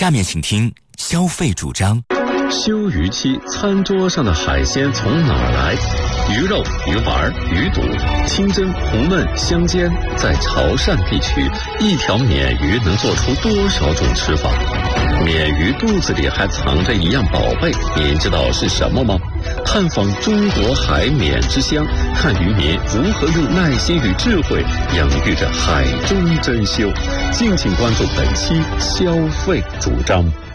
下面请听消费主张。 休渔期餐桌上的海鲜从哪儿来？鱼肉、鱼丸、鱼肚，清蒸、红焖、香煎，在潮汕地区，一条鲶鱼能做出多少种吃法？鲶鱼肚子里还藏着一样宝贝，您知道是什么吗？探访中国海鲶之乡，看渔民如何用耐心与智慧养育着海中珍馐。敬请关注本期消费主张。